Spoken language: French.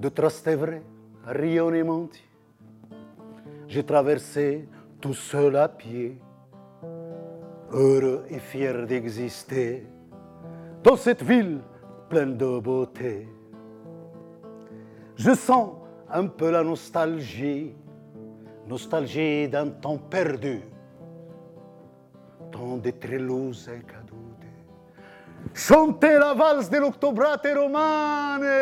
de Trastevere à Rione-Monti. J'ai traversé tout seul à pied, heureux et fier d'exister dans cette ville pleine de beauté. Je sens un peu la nostalgie, nostalgie d'un temps perdu, temps de trellose cadute. Chanter la valse dell'Octobrate romane.